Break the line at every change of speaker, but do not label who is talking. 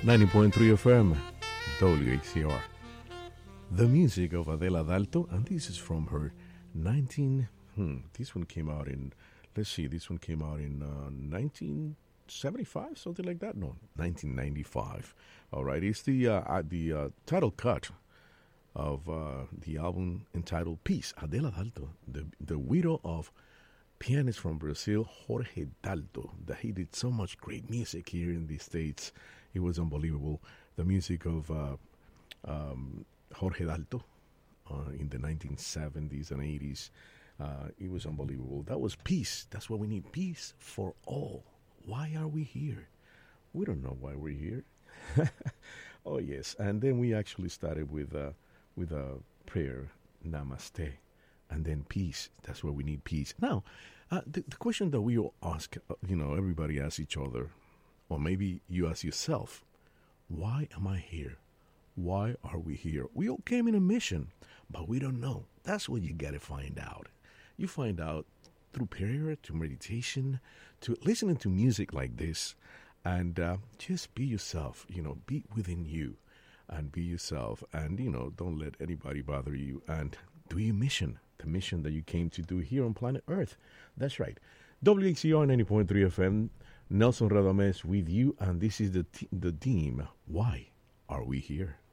90.3 FM, WHCR. The music of Adela Dalto, and this is from her 19. This one came out in. Let's see. This one came out in 1975, something like that. No, 1995. All right. It's the title cut of the album entitled "Peace." Adela Dalto, the widow of pianist from Brazil, Jorge Dalto, that he did so much great music here in the States. It was unbelievable. The music of Jorge Dalto in the 1970s and 80s. It was unbelievable. That was peace. That's what we need. Peace for all. Why are we here? We don't know why we're here. Oh, yes. And then we actually started with a prayer, Namaste. And then peace. That's where we need peace. Now, the question that we all ask, everybody asks each other, or maybe you ask yourself, why am I here? Why are we here? We all came in a mission, but we don't know. That's what you got to find out. You find out through prayer, to meditation, to listening to music like this, and just be yourself, be within you and be yourself, and, don't let anybody bother you, and do your mission, the mission that you came to do here on planet Earth. That's right. WHCR 90.3 FM, Nelson Radames with you, and this is the theme. Why are we here?